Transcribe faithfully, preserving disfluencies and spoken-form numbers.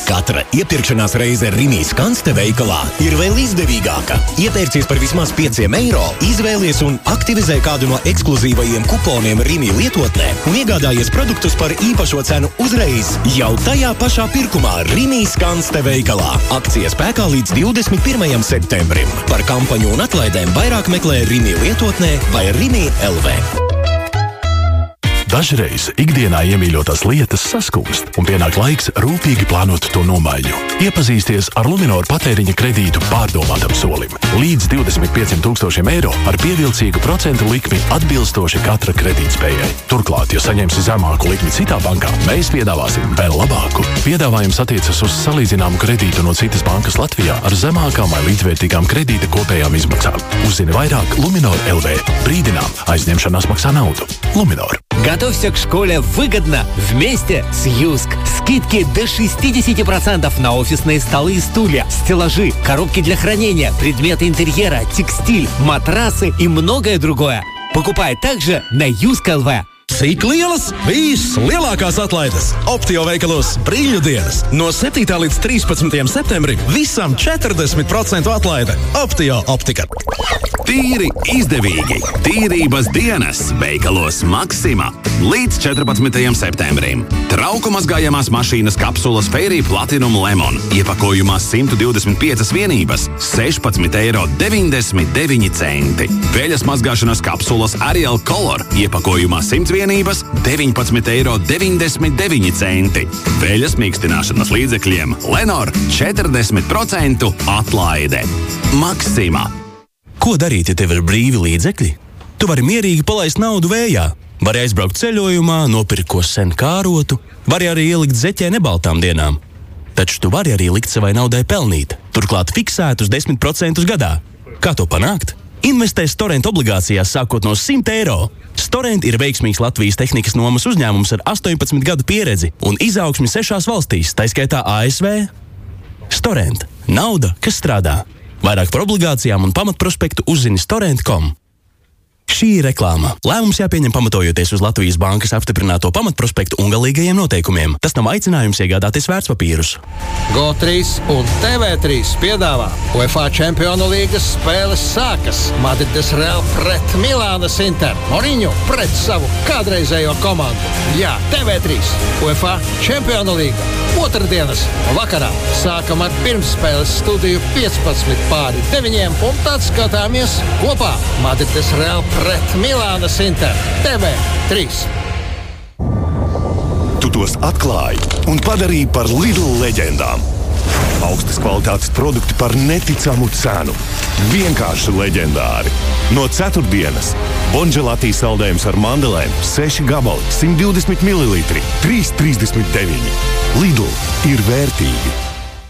Katra iepirkšanās reize Rimi Skanste veikalā ir vēl izdevīgāka. Iepērcies par vismaz pieciem eiro, izvēlies un aktivizē kādu no ekskluzīvajiem kuponiem Rimi lietotnē un iegādājies produktus par īpašo cenu uzreiz jau tajā pašā pirkumā Rimi Skanste veikalā. Akcija spēkā līdz divdesmit pirmajam septembrim. Par kampaņu un atlaidēm vairāk meklē Rimi lietotnē vai Rimi L V. Dažreiz ikdienā iemīļotās lietas saskūst, un pienāk laiks rūpīgi plānot to nomaiņu. Iepazīsties ar Luminoru patēriņa kredītu pārdomātam solim. Līdz divdesmit pieciem tūkstošiem eiro ar pievilcīgu procentu likmi atbilstoši katra kredītspējai. Turklāt, ja saņemsi zemāku likmi citā bankā, mēs piedāvāsim vēl labāku. Piedāvājums attiecas uz salīdzināmu kredītu no citas bankas Latvijā ar zemākām vai līdzvērtīgām kredīta kopējām izmaksām. Uzzini vairāk Luminor L V. Brīdinām, aizņemšanās maksā naudu. Luminor. Готовься к школе выгодно вместе с Юск. Скидки до шестьдесят процентов на офисные столы и стулья, стеллажи, коробки для хранения, предметы интерьера, текстиль, матрасы и многое другое. Покупай также на Юск Л В. Cik lielas? Vislielākās atlaides Optio veikalos brīļu dienas. No septītā līdz trīspadsmitajam septembrim visam četrdesmit procentu atlaide. Optio optika. Tīri izdevīgi. Tīrības dienas veikalos Maxima līdz četrpadsmitajam septembrim. Trauku mazgājamās mašīnas kapsulas Fairy Platinum Lemon iepakojumā simt divdesmit piecas vienības sešpadsmit eiro deviņdesmit deviņi centi. Veļas mazgāšanas kapsulas Ariel Color iepakojumā simt vienības deviņpadsmit eiro deviņdesmit deviņi centi. Veļas mīkstināšanas līdzekļiem Lenor četrdesmit procentu atlaide. Maxima. Ko darīt, ja tev ir brīvi līdzekļi? Tu vari mierīgi palaist naudu vējā. Vari aizbraukt ceļojumā, nopirkt ko sen kārotu, vari arī ielikt zeķē nebaltām dienām. Taču tu vari arī likt savai naudai pelnīt, turklāt fiksētus desmit procentus gadā. Kā to panākt? Investē Storent obligācijās sākot no simt eiro. Storent ir veiksmīgs Latvijas tehnikas nomas uzņēmums ar astoņpadsmit gadu pieredzi un izaugsmi sešās valstīs, tā skaitā A S V. Storent. Nauda, kas strādā. Vairāk par obligācijām un pamatprospektu uzzini storent punktu com. Šī ir reklāma. Lēmums jāpieņem pamatojoties uz Latvijas bankas apstiprināto pamatprospektu un galīgajiem noteikumiem. Tas nav aicinājums iegādāties vērtspapīrus. Go trīs un T V trīs piedāvā UEFA Čempionu līgas spēles sākas. Madrides Real pret Milānas Inter. Moriņu pret savu kādreizējo komandu. Jā, T V trīs. UEFA Čempionu līga. Otrdienas vakarā sākam ar pirmsspēles studiju piecpadsmit pāri deviņiem un tad skatāmies kopā Madrides Real pret Milānas Inter. T V trīs. Tu tos atklāji un padarīji par Lidl leģendām. Augstas kvalitātes produkti par neticamu cenu. Vienkārši leģendāri. No ceturtdienas Bonželatī saldējums ar mandelēm seši gabali, simt divdesmit mililitri, trīs trīsdesmit deviņi. Lidl ir vērtīgi.